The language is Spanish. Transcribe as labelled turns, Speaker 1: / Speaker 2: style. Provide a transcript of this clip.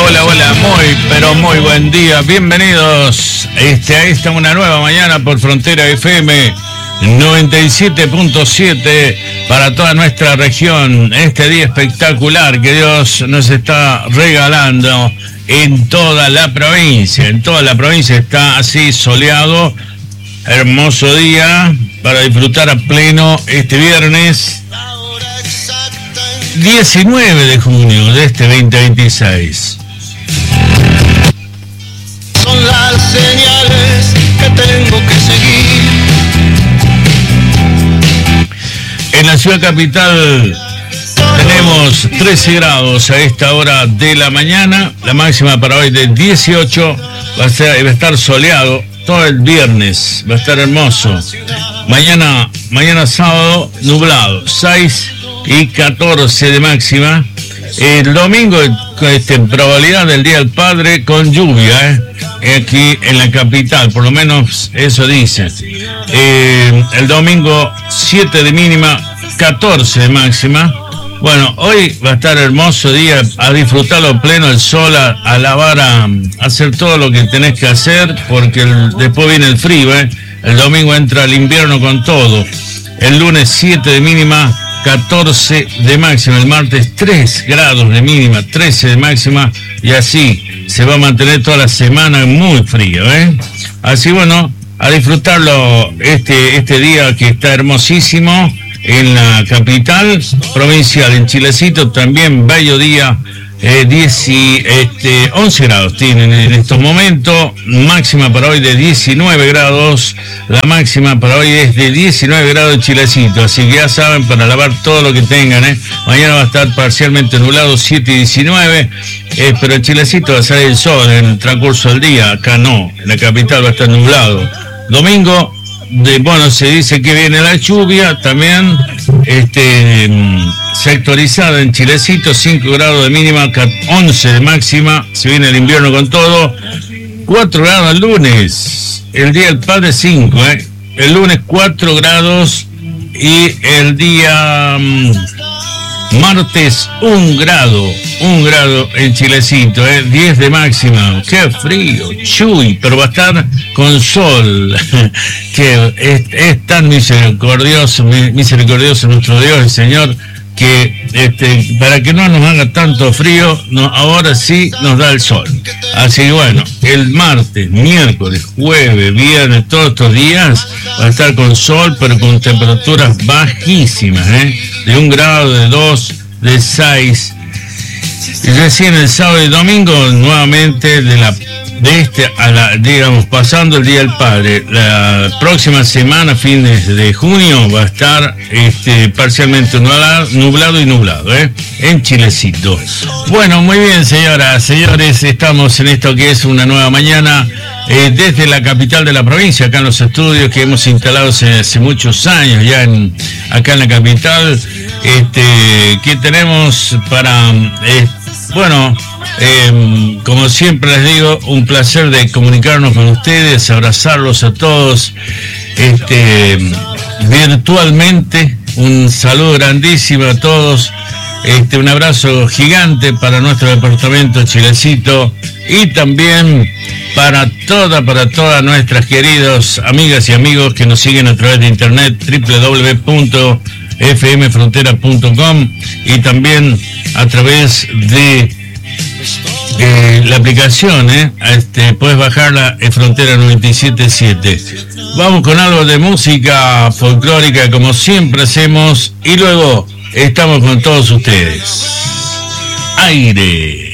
Speaker 1: Hola, muy, pero muy buen día. Bienvenidos a esta una nueva mañana por Frontera FM 97.7 para toda nuestra región. Este día espectacular que Dios nos está regalando en toda la provincia. En toda la provincia está así soleado. Hermoso día para disfrutar a pleno este viernes 19 de junio de este 2026.
Speaker 2: Son las señales que tengo que seguir.
Speaker 1: En la ciudad capital tenemos 13 grados a esta hora de la mañana. La máxima para hoy de 18. Va a estar soleado todo el viernes. Va a estar hermoso. Mañana sábado nublado. 6 y 14 de máxima. El domingo probabilidad del Día del Padre con lluvia aquí en la capital, por lo menos eso dice. El domingo 7 de mínima, 14 de máxima. Bueno, hoy va a estar hermoso día, a disfrutarlo pleno, el sol, a lavar, a hacer todo lo que tenés que hacer, porque después viene el frío. El domingo entra el invierno con todo. El lunes 7 de mínima, 14 de máxima, el martes 3 grados de mínima, 13 de máxima, y así se va a mantener toda la semana muy frío, Así, bueno, a disfrutarlo este día que está hermosísimo en la capital provincial, en Chilecito también, bello día. 11 grados tienen en estos momentos, máxima para hoy de 19 grados, la máxima para hoy es de 19 grados en Chilecito, así que ya saben, para lavar todo lo que tengan, mañana va a estar parcialmente nublado, 7 y 19, pero en Chilecito va a salir el sol en el transcurso del día, acá no, en la capital va a estar nublado. Domingo, se dice que viene la lluvia también, sectorizada en Chilecito, 5 grados de mínima, 11 de máxima, se viene el invierno con todo, 4 grados el lunes, el Día del Padre 5, el lunes 4 grados y el día martes 1 grado en Chilecito, 10 de máxima, qué frío, chuy, pero va a estar con sol, que es tan misericordioso nuestro Dios, el Señor, que para que no nos haga tanto frío, ahora sí nos da el sol. Así que bueno, el martes, miércoles, jueves, viernes, todos estos días va a estar con sol, pero con temperaturas bajísimas, de 1 grado, de 2, de 6. Y recién el sábado y domingo nuevamente pasando el Día del Padre. La próxima semana, fines de junio, va a estar parcialmente nublado y nublado, en Chilecito. Bueno, muy bien, señoras, señores, estamos en esto que es una nueva mañana desde la capital de la provincia, acá en los estudios que hemos instalado hace muchos años ya acá en la capital, que tenemos para como siempre les digo, un placer de comunicarnos con ustedes, abrazarlos a todos virtualmente. Un saludo grandísimo a todos, un abrazo gigante para nuestro departamento Chilecito y también para todas nuestras queridas amigas y amigos que nos siguen a través de internet, www.fmfrontera.com, y también a través de la aplicación, puedes bajarla en Frontera 97.7. Vamos con algo de música folclórica como siempre hacemos y luego estamos con todos ustedes. Aire.